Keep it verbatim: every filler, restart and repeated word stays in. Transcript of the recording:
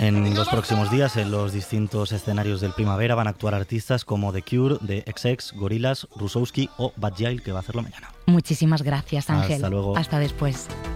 En los próximos días, en los distintos escenarios del Primavera, van a actuar artistas como The Cure, The X X, Gorillaz, Rusowski o Bad Gyal, que va a hacerlo mañana. Muchísimas gracias, Ángel. Hasta luego. Hasta después.